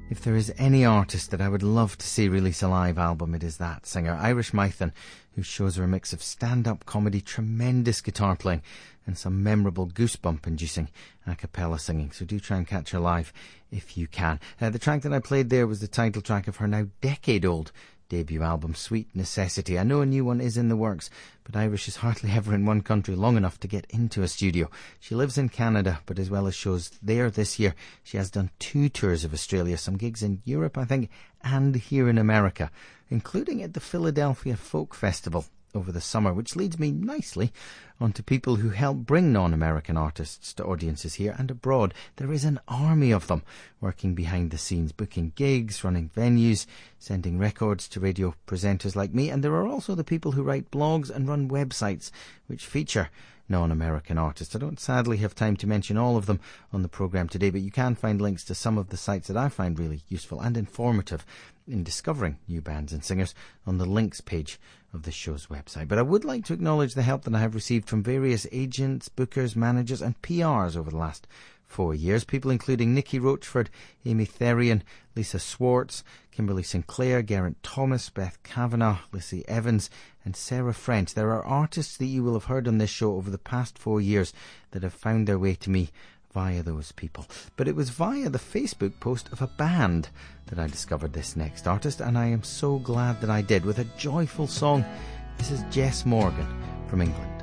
If there is any artist that I would love to see release a live album, it is that singer, Irish Mython, whose shows are a mix of stand-up comedy, tremendous guitar playing, and some memorable goosebump-inducing a cappella singing. So do try and catch her live if you can. The track that I played there was the title track of her now decade-old debut album, Sweet Necessity. I know a new one is in the works, but Irish is hardly ever in one country long enough to get into a studio. She lives in Canada, but as well as shows there this year, she has done 2 tours of Australia, some gigs in Europe, I think, and here in America, including at the Philadelphia Folk Festival over the summer, which leads me nicely onto people who help bring non-American artists to audiences here and abroad. There is an army of them working behind the scenes, booking gigs, running venues, sending records to radio presenters like me, and there are also the people who write blogs and run websites which feature non-American artists. I don't sadly have time to mention all of them on the programme today, but you can find links to some of the sites that I find really useful and informative in discovering new bands and singers on the links page of the show's website. But I would like to acknowledge the help that I have received from various agents, bookers, managers and PRs over the last 4 years. People including Nikki Rochford, Amy Therian, Lisa Swartz, Kimberly Sinclair, Geraint Thomas, Beth Kavanagh, Lissy Evans and Sarah French. There are artists that you will have heard on this show over the past 4 years that have found their way to me via those people. But it was via the Facebook post of a band that I discovered this next artist, and I am so glad that I did, with a joyful song. This is Jess Morgan from England.